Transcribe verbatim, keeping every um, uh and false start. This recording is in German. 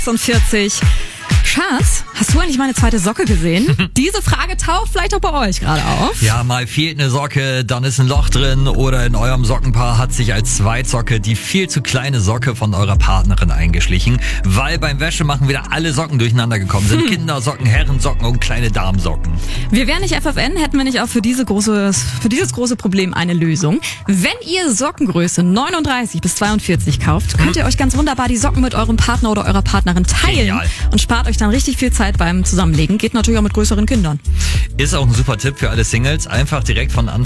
sechsundvierzig. Schatz, hast du eigentlich meine zweite Socke gesehen? Diese Frage taucht vielleicht auch bei euch gerade auf. Ja, mal fehlt eine Socke, dann ist ein Loch drin oder in eurem Sockenpaar hat sich als Zweitsocke die viel zu kleine Socke von eurer Partnerin eingeschlichen, weil beim Wäschemachen wieder alle Socken durcheinander gekommen sind. Hm. Kindersocken, Herrensocken und kleine Damensocken. Wir wären nicht F F N, hätten wir nicht auch für, diese große, für dieses große Problem eine Lösung. Wenn ihr Sockengröße neununddreißig bis zweiundvierzig kauft, könnt ihr euch ganz wunderbar die Socken mit eurem Partner oder eurer Partnerin teilen. Genial. Und spart euch dann richtig viel Zeit beim Zusammenlegen. Geht natürlich auch mit größeren Kindern. Ist auch ein super Tipp für alle Singles. Einfach direkt von Anfang